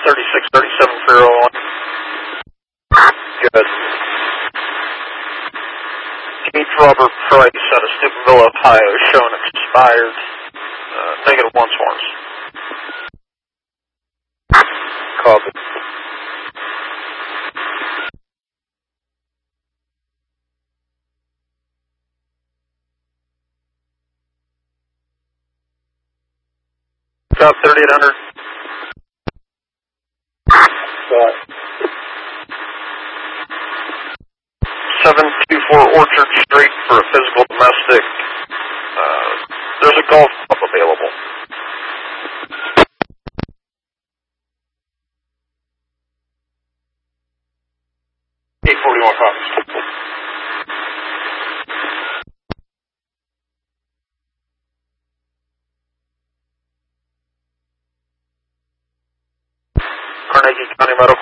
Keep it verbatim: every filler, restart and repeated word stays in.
thirty-six thirty-seven for zero one. Good. Keith Robert Price out of Steubenville, Ohio, showing expired. Uh, negative one swarms. Copy. Drop thirty-eight hundred. Got seven two four Orchard Street for a physical domestic. Uh, there's a golf club available. eight forty-one copies. Carnegie County Medical.